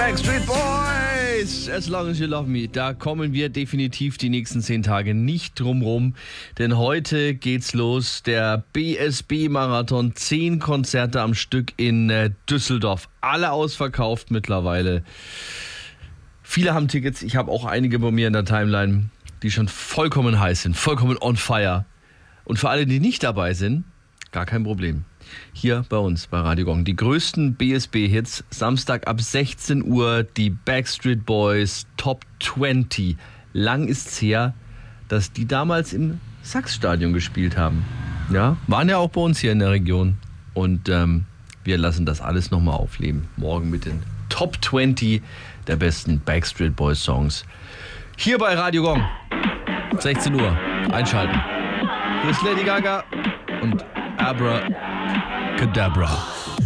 Backstreet Boys, As Long As You Love Me. Da kommen wir definitiv die nächsten 10 Tage nicht drum rum, denn heute geht's los, der BSB-Marathon, 10 Konzerte am Stück in Düsseldorf, alle ausverkauft mittlerweile. Viele haben Tickets, ich habe auch einige bei mir in der Timeline, die schon vollkommen heiß sind, vollkommen on fire. Und für alle, die nicht dabei sind, gar kein Problem. Hier bei uns bei Radio Gong. Die größten BSB-Hits. Samstag ab 16 Uhr die Backstreet Boys Top 20. Lang ist's her, dass die damals im Sachs-Stadion gespielt haben. Ja, waren ja auch bei uns hier in der Region. Und wir lassen das alles nochmal aufleben. Morgen mit den Top 20 der besten Backstreet Boys Songs. Hier bei Radio Gong. 16 Uhr. Einschalten. Hier ist Lady Gaga und Abracadabra.